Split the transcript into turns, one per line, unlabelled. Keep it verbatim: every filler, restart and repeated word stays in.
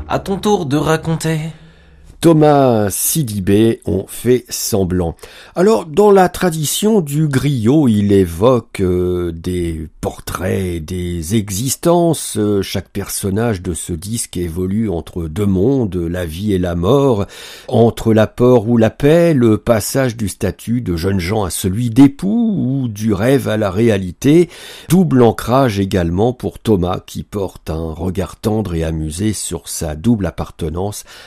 À ton tour de raconter.
Thomas Sidibé ont fait semblant. Alors, dans la tradition du griot, il évoque euh, des portraits, des existences. Euh, chaque personnage de ce disque évolue entre deux mondes, la vie et la mort, entre la peur ou la paix, le passage du statut de jeune gens à celui d'époux ou du rêve à la réalité. Double ancrage également pour Thomas qui porte un regard tendre et amusé sur sa double appartenance